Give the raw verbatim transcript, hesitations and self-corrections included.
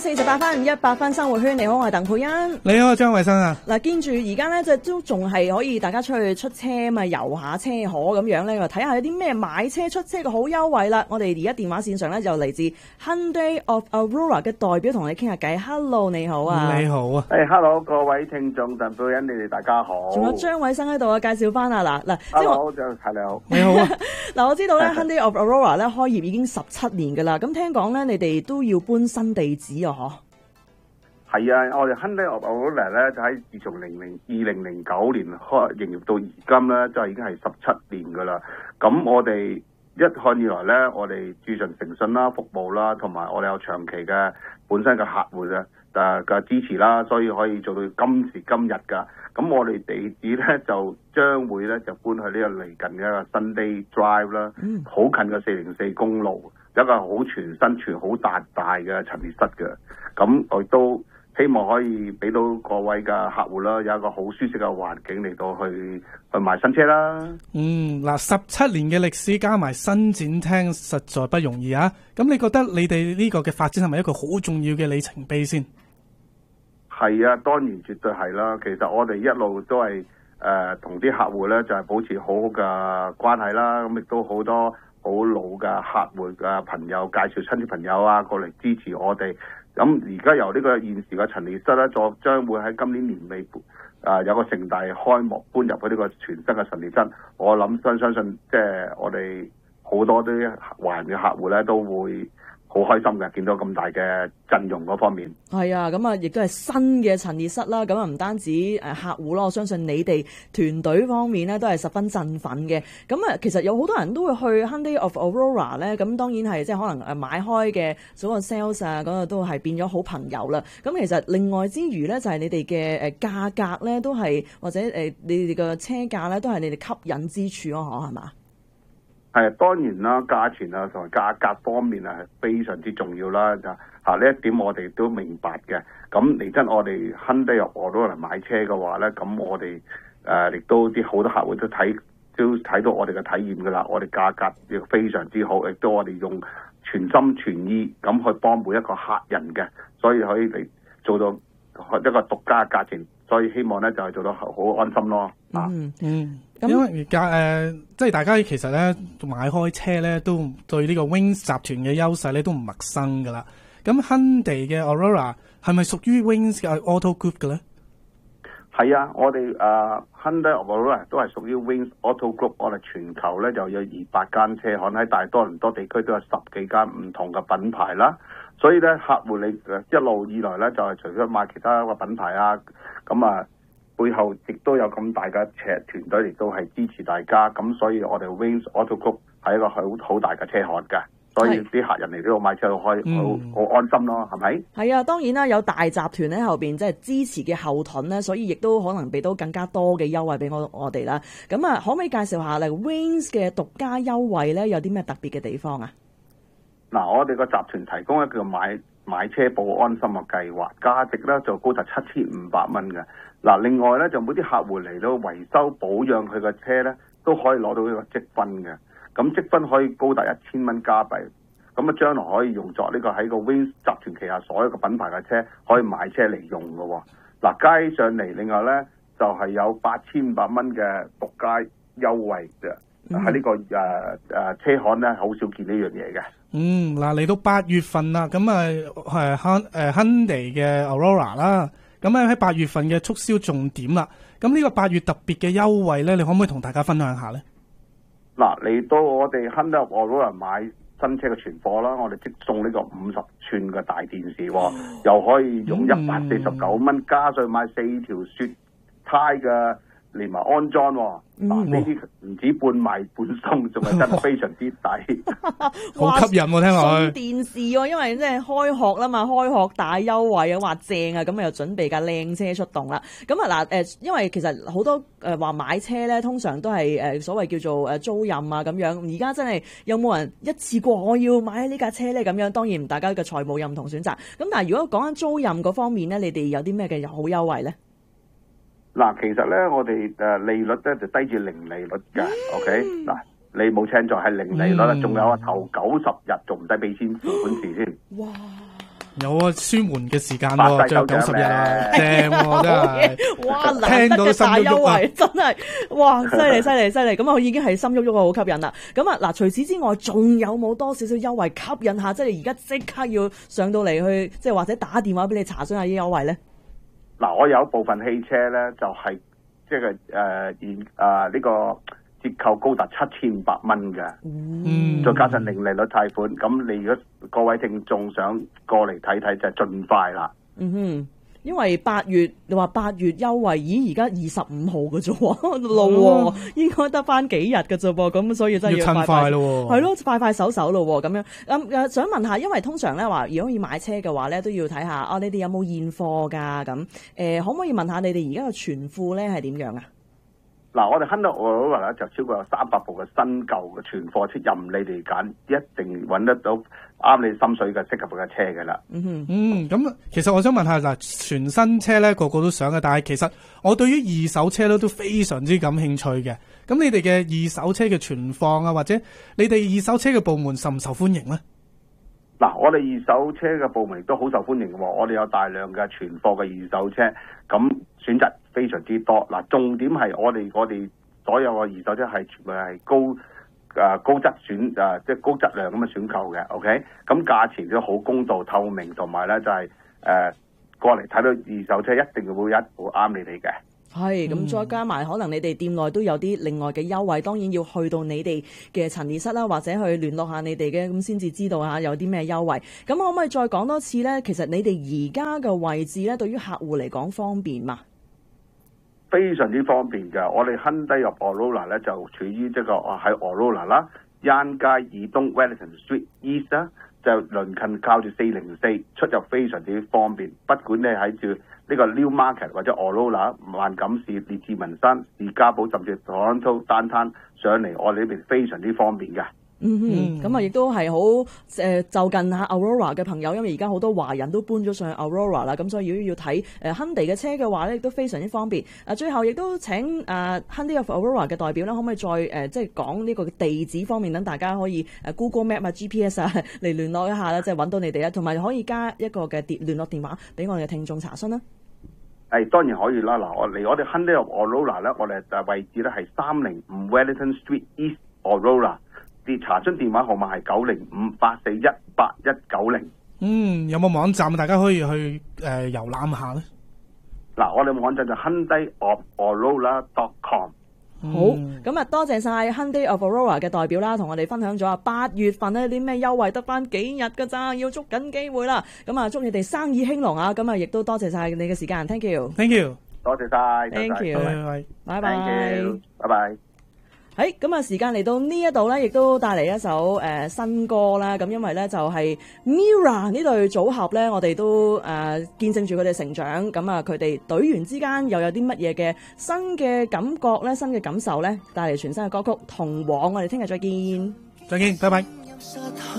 四十八分一百分生活圈，你好，我係鄧佩欣。 你好，張偉生啊。 嗱，見住而家咧，就都仲係可以大家出去出車嘛，遊下車河咁樣咧，睇下有啲咩買車出車嘅好優惠啦。我哋而家電話線上咧就嚟自 Hyundai of Aurora 嘅代表同你傾下偈。Hello， 你好啊。 你好啊。 誒、hey,，Hello， 各位聽眾鄧佩欣，你哋大家好。 仲有張偉生喺度啊，介紹翻啊嗱嗱。 Hello，就係你好。 你好啊。 嗱，我知道咧 Hyundai of Aurora 咧開業已經十七年噶啦，咁聽講咧你哋都要搬新地址啊，嗬？ 係啊，我哋 Hyundai of Aurora 咧就喺自從零零二零零九年開營業到而今咧，就已經係十七年噶啦。咁我哋一向以來咧，我哋注重誠信啦、服務啦，同埋我哋有長期嘅本身嘅客戶嘅誒嘅支持啦，所以可以做到今時今日噶。咁我哋地址咧就將會咧就搬去呢個嚟近嘅一個 Sunday Drive 啦，好近嘅四零四公路，一個好全新、全好大大嘅陳列室嘅。咁我亦都希望可以俾到各位嘅客戶啦，有一個好舒適嘅環境嚟到去去買新車啦。 嗯，嗱，十七年嘅歷史加埋新展廳，實在不容易啊！咁你覺得你哋呢個嘅發展係咪一個好重要嘅里程碑先？ 係啊，當然絕對係啦。其實我哋一路都係誒同啲客戶咧，就係、是、保持好好嘅關係啦。咁亦都好多好老嘅客戶嘅朋友介紹親戚朋友啊過嚟支持我哋。咁而家由呢個現時嘅陳列室咧，再將會喺今年年尾啊、呃、有個盛大開幕，搬入去呢個全新嘅陳列室。我諗相相信，即係我哋好多啲華人嘅客戶咧都會好開心嘅，見到咁大嘅陣容嗰方面。 係啊，咁啊，亦都係新嘅陳列室啦。咁啊，唔單止誒客戶咯，我相信你哋團隊方面咧都係十分振奮嘅。咁啊，其實有好多人都會去 Hyundai of Aurora 咧。咁當然係即係可能誒買開嘅嗰個 sales 啊，嗰個都係變咗好朋友啦。咁其實另外之餘咧，就係你哋嘅誒價格咧，都係或者誒你哋嘅車價咧，都係你哋吸引之處咯，嗬，係嘛？ 係當然啦，價錢啊同埋價格方面啊係非常之重要啦，就嚇呢一點我哋都明白嘅。咁嚟真我哋 Hyundai of Aurora嚟買車嘅話咧，咁我哋誒亦都啲好多客戶都睇都睇到我哋嘅體驗㗎啦。我哋價格亦非常之好，亦都我哋用全心全意咁去幫每一個客人嘅，所以可以嚟做到一個獨家嘅價錢。所以希望咧就係、是、做到好安心咯。 嗯嗯，因為價誒、呃，即係大家其實咧買開車咧都對呢個 Wings 集團嘅優勢咧都唔陌生噶啦。咁 Hyundai 嘅 Aurora 係咪屬於 Wings 嘅 Auto Group 嘅咧？ 係啊，我哋誒、uh, Hyundai of Aurora 都係屬於 Wings Auto Group。我哋全球咧就有二百間車行，喺大多倫多地區都有十幾間唔同嘅品牌啦。所以咧，客戶你一路以來咧就係、是、除咗買其他個品牌啊，咁啊背後亦都有咁大嘅車團隊，亦都係支持大家。咁所以我哋 Wings Auto Group 係一個好好大嘅車行嘅，所以啲客人嚟呢度買車都可以好好安心咯，係咪？係啊，當然啦，有大集團喺後邊即係支持嘅後盾咧，所以亦都可能俾到更加多嘅優惠俾我我哋啦。咁啊，可唔可以介紹下嚟 Wings 嘅獨家優惠咧？有啲咩特別嘅地方啊？ 嗱，我哋個集團提供一個買買車保安心嘅計劃，價值咧就高達七千五百蚊嘅。嗱，另外咧就每啲客戶嚟到維修保養佢嘅車咧，都可以攞到呢個積分嘅。咁積分可以高達一千蚊加幣。咁啊，將來可以用作呢個喺個 Wings 集團旗下所有嘅品牌嘅車可以買車嚟用嘅喎。嗱，加上嚟另外咧就係、是、有八千五百蚊嘅獨家優惠嘅。喺呢、這個誒誒、呃、車行咧，好少見呢樣嘢嘅。 嗯，嗱，嚟到八月份啦，咁啊係 Hun 誒 Hyundai 嘅 Aurora 啦，咁咧喺八月份嘅促銷重點啦。咁呢個八月特別嘅優惠咧，你可唔可以同大家分享下咧？ 嗱，嚟到我哋 Hyundai of Aurora買新車嘅存貨啦，我哋即送呢個五十寸嘅大電視，哦、又可以用一百四十九蚊，嗯、加上買四條雪胎嘅。連埋安裝喎，嗱呢啲唔止半賣半送，仲係真係非常之抵， 好吸引喎！聽落去送電視喎，因為即係開學啦嘛，開學大優惠啊，話正啊，咁又準備架靚車出動啦。咁啊嗱誒，因為其實好多誒話買車咧，通常都係誒所謂叫做誒租賃啊咁樣。而家真係有冇人一次過我要買呢架車咧？咁樣當然大家嘅財務有唔同選擇。咁但係如果講緊租賃嗰方面咧，你哋有啲咩嘅好優惠咧？ 嗱，其實咧，我哋誒利率咧就低至零利率嘅、嗯、，OK？嗱，你冇聽錯，係零利率啦，仲、嗯、有啊頭九十日仲唔使俾錢付款時先。 哇！ 有啊，舒緩嘅時間喎， 發晒仲有九十日啊， 手正喎真係。 哇！ 聽到難得嘅大心喐喐啊優惠，真係哇！犀利犀利犀利，咁啊已經係心喐喐啊，好吸引啦。咁啊嗱，除此之外，仲有冇多少少優惠吸引下？即係而家即刻要上到嚟去，即係或者打電話俾你查詢下啲優惠咧？ 嗱，我有部分汽車咧就係即係誒現誒呢個折扣高達七千五百蚊嘅， 嗯， 再加上零利率貸款，咁你如果各位聽眾想過嚟睇睇，就係盡快啦。 嗯哼。因為八月你話八月優惠，咦而家二十五號嘅啫喎，路喎，應該得翻幾日嘅啫噃，咁所以真係要趁快咯喎， 係咯，快快手手咯喎，咁樣咁誒、想問下，因為通常咧話，如果要買車嘅話咧，都要睇下哦，你哋有冇現貨㗎？咁誒、呃，可唔可以問下你哋而家嘅存庫咧係點樣啊？ 嗱，我哋 Hyundai Aurora 咧就超過有三百部嘅新舊嘅存貨出，任你哋揀，一定揾得到啱你心水嘅適合嘅車嘅啦。 嗯哼， 嗯，咁其實我想問下嗱，全新車咧個個都想嘅，但係其實我對於二手車咧都非常之感興趣嘅。咁你哋嘅二手車嘅存放啊，或者你哋二手車嘅部門受唔受歡迎咧？ 嗱，我哋二手車嘅部門亦都好受歡迎喎，我哋有大量嘅存貨嘅二手車，咁選擇非常之多。嗱，重點係我哋我哋所有嘅二手車係全部係高誒、呃、高質選誒、呃、即係高質量咁嘅選購嘅 ，OK？咁價錢都好公道透明，同埋咧就係、是、誒、呃、過嚟睇到二手車一定會有一部啱你哋嘅。 係咁，再加埋可能你哋店內都有啲另外嘅優惠，當然要去到你哋嘅陳列室啦，或者去聯絡下你哋嘅，咁先至知道下有啲咩優惠。咁可唔可以再講多次咧？其實你哋而家嘅位置咧，對於客戶嚟講方便嘛？ 非常之方便嘅，我哋 Hyundai of Aurora 咧就處於即個喺 Aurora 啦，恩街以東 Wellington Street East 啦，就鄰近靠住四零四，出入非常之方便。不管你喺住呢個 New Market 或者 Aurora、萬錦市、列治文山、士嘉堡，甚至 Toronto Downtown上嚟，我哋呢邊非常之方便嘅。 嗯哼，咁啊，亦都係好誒就近下 Aurora 嘅朋友，因為而家好多華人都搬咗上去 Aurora 啦，咁所以如果要睇誒 Hyundai 嘅車嘅話咧，亦都非常之方便。啊，最後亦都請誒 Hyundai of Aurora 嘅代表咧，可唔可以再誒、呃、即係講呢個地址方面，等大家可以誒 Google Map 啊、G P S 啊嚟聯絡一下啦，即係揾到你哋啊，同埋可以加一個嘅電聯絡電話俾我哋嘅聽眾查詢啦。 誒當然可以啦，嗱我嚟我哋 Hyundai of Aurora 咧，我哋誒位置咧係三零五 Wellington Street East Aurora。查詢電話號碼係九零五八四一八一九零。 嗯，有冇網站大家可以去誒、呃、遊覽下咧？ 嗱，我哋網站就 Hyundai of Aurora dot com。 好，咁啊多謝晒 Hyundai of Aurora 嘅代表啦，同我哋分享咗啊八月份呢啲咩優惠得翻幾日㗎咋，要捉緊機會啦。咁啊祝你哋生意興隆啊！咁啊亦都多謝晒你嘅時間 ，thank you，thank you， 多謝晒 ，thank you，拜拜，拜拜， 拜拜。 喺咁啊，時間嚟到呢一度咧，亦都帶嚟一首誒、呃、新歌啦。咁因為咧就係、是、Mirror 呢對組合咧，我哋都誒、呃、見證住佢哋成長。咁啊，佢哋隊員之間又有啲乜嘢嘅新嘅感覺咧，新嘅感受咧，帶嚟全新嘅歌曲《同往》。我哋聽日再見， 再見，拜拜。